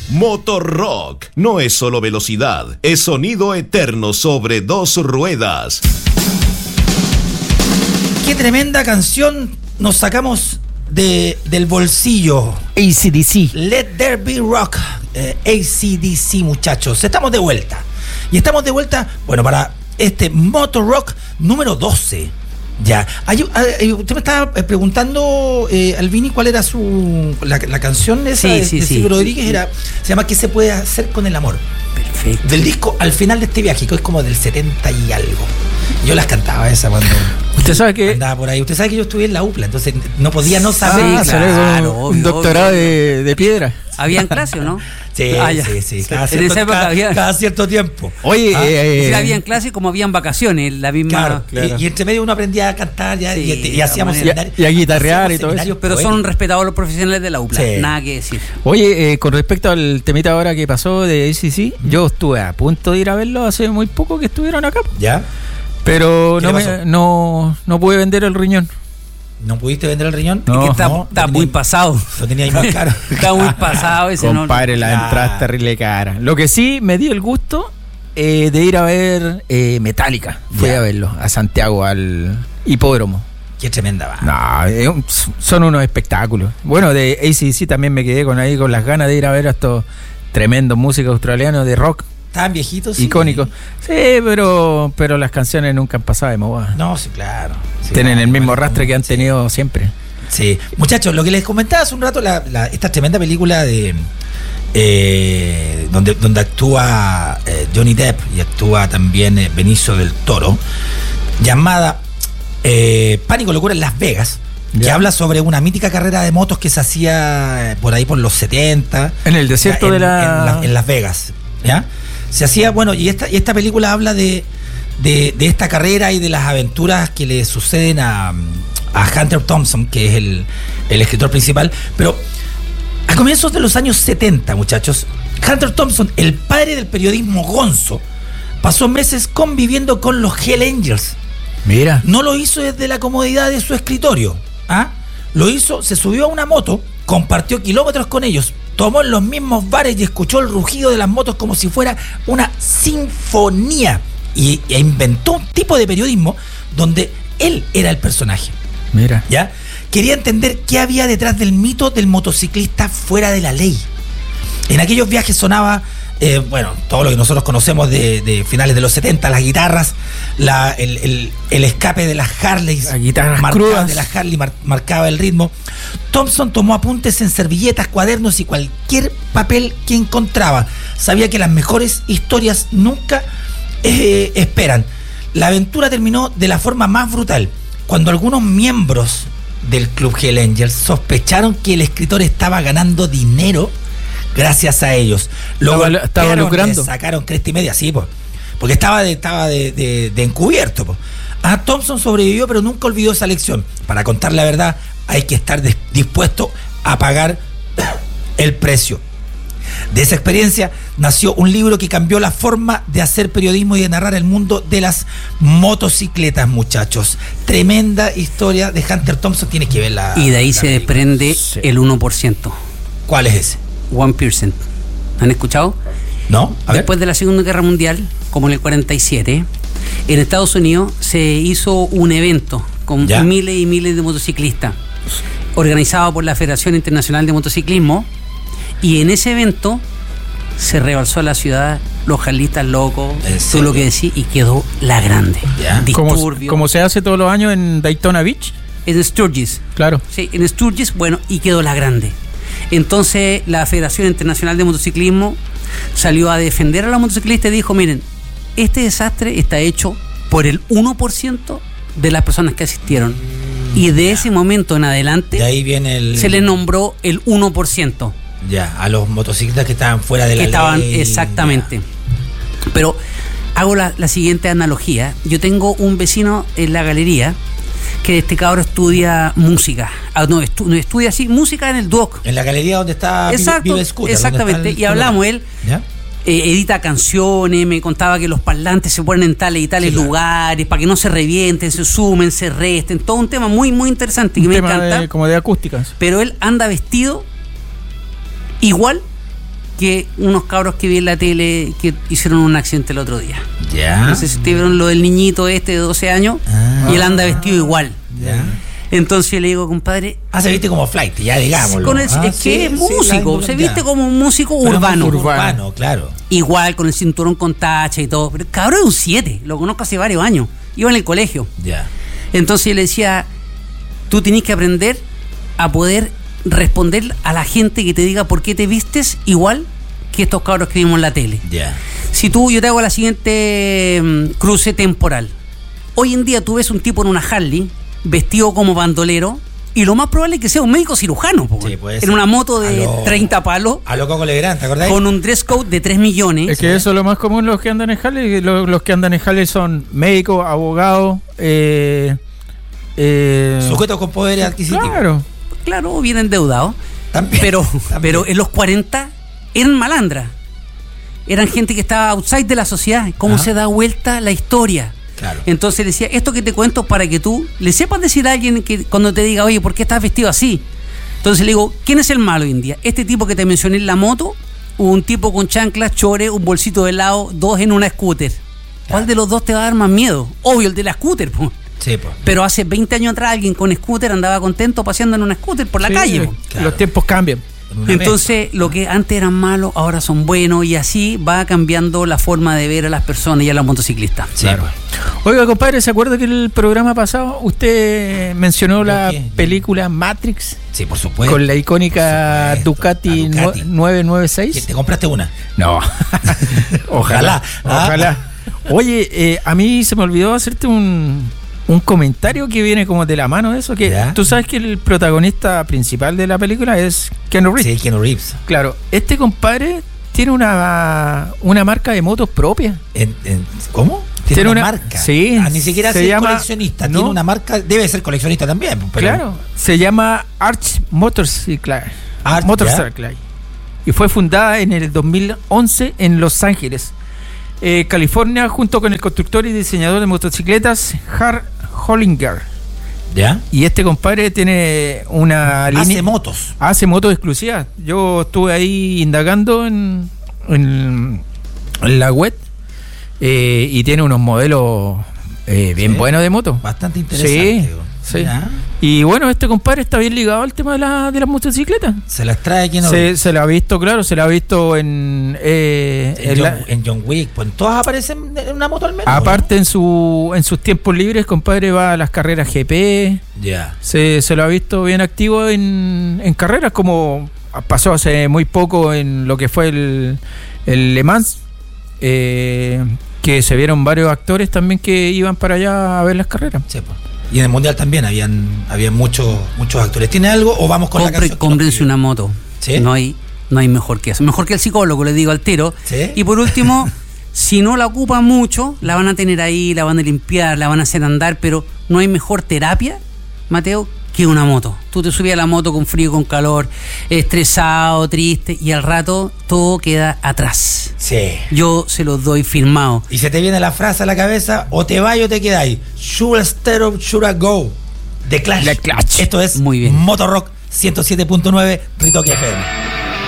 Motorrock no es solo velocidad, es sonido eterno sobre dos ruedas. Qué tremenda canción nos sacamos del bolsillo. AC/DC. Let There Be Rock. AC/DC, muchachos. Estamos de vuelta. Y estamos de vuelta, bueno, para este Motorrock número 12. Ya. Usted me estaba preguntando, Albini, cuál era la canción esa de Silvio Rodríguez. Se llama ¿Qué se puede hacer con el amor? Perfecto. Del disco Al final de este viaje, que es como del 70 y algo. Yo las cantaba esa cuando usted sabe que andaba por ahí. Usted sabe que yo estuve en la UPLA, entonces no podía no saber. Claro, un doctorado de piedra. ¿Habían clase o no? Sí. Cada cierto tiempo. Oye, habían clase como habían vacaciones, la misma. Claro. Y entre medio uno aprendía a cantar y hacíamos seminarios. Y a guitarrear y todo eso. Pero son respetados los profesionales de la UPLA, nada que decir. Oye, con respecto al temita ahora que pasó de AC/DC, yo estuve a punto de ir a verlo hace muy poco que estuvieron acá. ¿Ya? Pero no pude vender el riñón. ¿No pudiste vender el riñón? No, es que está muy pasado. Lo tenía ahí más caro. Está muy pasado ese. Compadre, la entrada es terrible cara. Lo que sí me di el gusto de ir a ver Metallica. Fui a verlo a Santiago, al hipódromo. Qué tremenda va. No, son unos espectáculos. Bueno, de AC/DC también me quedé con las ganas de ir a ver a estos tremendos músicos australianos de rock. Estaban viejitos, sí. Icónicos. Sí, pero las canciones nunca han pasado de moda. No, sí, claro. Sí, tienen el mismo rastre que han tenido siempre. Sí. Muchachos, lo que les comentaba hace un rato, esta tremenda película de donde actúa Johnny Depp y actúa también Benicio del Toro, llamada Pánico, Locura en Las Vegas, que habla sobre una mítica carrera de motos que se hacía por ahí por los 70. En el desierto en Las Vegas, ¿ya? Se hacía, bueno, y esta película habla de esta carrera y de las aventuras que le suceden a Hunter Thompson, que es el escritor principal. Pero a comienzos de los años 70, muchachos, Hunter Thompson, el padre del periodismo gonzo, pasó meses conviviendo con los Hell Angels. Mira. No lo hizo desde la comodidad de su escritorio. Lo hizo, se subió a una moto, compartió kilómetros con ellos, tomó en los mismos bares y escuchó el rugido de las motos como si fuera una sinfonía. E inventó un tipo de periodismo donde él era el personaje. Mira. ¿Ya? Quería entender qué había detrás del mito del motociclista fuera de la ley. En aquellos viajes sonaba, todo lo que nosotros conocemos de finales de los 70, las guitarras, el escape de las Harleys, las guitarras crudas de las Harley marcaba el ritmo. Thompson tomó apuntes en servilletas, cuadernos y cualquier papel que encontraba. Sabía que las mejores historias nunca esperan. La aventura terminó de la forma más brutal, cuando algunos miembros del club Hell Angels sospecharon que el escritor estaba ganando dinero gracias a ellos. Estaba lucrando. Sacaron cresta y media, sí, porque estaba de encubierto. Thompson sobrevivió, pero nunca olvidó esa lección. Para contar la verdad, hay que estar dispuesto a pagar el precio. De esa experiencia nació un libro que cambió la forma de hacer periodismo y de narrar el mundo de las motocicletas, muchachos. Tremenda historia de Hunter Thompson, tienes que verla. Y de ahí se desprende el 1%. ¿Cuál es ese? 1%. ¿Han escuchado? No. Después de la Segunda Guerra Mundial, como en el 47, en Estados Unidos se hizo un evento con miles y miles de motociclistas, organizado por la Federación Internacional de Motociclismo, y en ese evento se rebalsó la ciudad, los jarlistas locos, todo lo que decís, y quedó la grande. Como se hace todos los años en Daytona Beach. En Sturgis. Claro. Sí, en Sturgis, y quedó la grande. Entonces la Federación Internacional de Motociclismo salió a defender a los motociclistas y dijo, miren, este desastre está hecho por el 1% de las personas que asistieron. Y de ese momento en adelante de ahí viene se le nombró el 1%. Ya, a los motociclistas que estaban fuera de la ley. Exactamente. Pero hago la siguiente analogía. Yo tengo un vecino en la galería que este cabro estudia música. Estudia así, música en el Duoc. En la galería donde está Vive Scooter. Exactamente. Y hablamos, él edita canciones, me contaba que los parlantes se ponen en tales y tales lugares para que no se revienten, se sumen, se resten. Todo un tema muy, muy interesante que me encanta. Como de acústicas. Pero él anda vestido igual que unos cabros que vi en la tele que hicieron un accidente el otro día. Ya. No sé si ustedes vieron lo del niñito de 12 años y él anda vestido igual. Ya. Entonces yo le digo, compadre... se viste como flight, ya digámoslo. Es que es músico, se viste como un músico pero urbano. Urbano, claro. Igual, con el cinturón con tacha y todo. Pero el cabrón es un 7, lo conozco hace varios años. Iba en el colegio. Ya. Entonces yo le decía, tú tenés que aprender a poder responder a la gente que te diga por qué te vistes igual que estos cabros que vimos en la tele. Ya. Si yo te hago la siguiente cruce temporal. Hoy en día tú ves un tipo en una Harley vestido como bandolero y lo más probable es que sea un médico cirujano, sí, puede ser. en una moto de 30 palos a lo Coco Legrand, ¿te acordás? Con un dress code de 3 millones. Es que eso es lo más común los que andan en Harley. Los que andan en Harley son médicos, abogados, sujetos con poder adquisitivo. Claro, bien endeudados. También. Pero en los 40 eran malandras. Eran gente que estaba outside de la sociedad. ¿Cómo se da vuelta la historia? Claro. Entonces decía, esto que te cuento para que tú le sepas decir a alguien que cuando te diga, oye, ¿por qué estás vestido así? Entonces le digo, ¿quién es el malo hoy en día? Este tipo que te mencioné en la moto, un tipo con chanclas, chores, un bolsito de helado, 2 en una scooter. ¿Cuál de los dos te va a dar más miedo? Obvio, el de la scooter, po. Sí, po. Pero hace 20 años atrás alguien con scooter andaba contento paseando en una scooter por la calle, po. Claro. Los tiempos cambian. Entonces, lo que antes eran malos, ahora son buenos, y así va cambiando la forma de ver a las personas y a los motociclistas. Sí, claro. Oiga, compadre, ¿se acuerda que el programa pasado usted mencionó la película Matrix? Sí, por supuesto. Con la icónica Ducati 996. ¿Te compraste una? No. Ojalá. Oye, a mí se me olvidó hacerte un comentario que viene como de la mano de eso, que ¿ya? Tú sabes que el protagonista principal de la película es Keanu Reeves. Sí, Keanu Reeves. Claro, este compadre tiene una marca de motos propia. ¿Cómo? ¿Tiene una marca? Sí. Ni siquiera es coleccionista, no, tiene una marca, debe ser coleccionista también. Pero... Claro, se llama Arch Motorcycle. Y fue fundada en el 2011 en Los Ángeles, California, junto con el constructor y diseñador de motocicletas Hart Hollinger. ¿Ya? Y este compadre tiene una línea. Hace motos exclusivas. Yo estuve ahí indagando en la web y tiene unos modelos bien buenos de moto. Bastante interesante. Sí. Y bueno, este compadre está bien ligado al tema de las motocicletas. Se las trae aquí se la ha visto, claro, se la ha visto en John Wick, pues en todas aparecen en una moto al menos. Aparte, ¿no? en sus tiempos libres, compadre, va a las carreras GP. Ya. Se lo ha visto bien activo en carreras, como pasó hace muy poco en lo que fue el Le Mans, que se vieron varios actores también que iban para allá a ver las carreras. Sí, pues. Y en el Mundial también habían muchos actores. ¿Tiene algo o vamos con la canción? Cómprense una moto. ¿Sí? No hay mejor que eso. Mejor que el psicólogo, le digo al tiro. ¿Sí? Y por último, si no la ocupan mucho, la van a tener ahí, la van a limpiar, la van a hacer andar, pero no hay mejor terapia, Mateo, que una moto. Tú te subías a la moto con frío, con calor, estresado, triste, y al rato todo queda atrás. Sí. Yo se los doy firmado. Y se te viene la frase a la cabeza, o te vas o te quedáis. Should I start up, should I go? The Clash. The Clash. Esto es muy bien. Motorrock 107.9 Ritoque FM.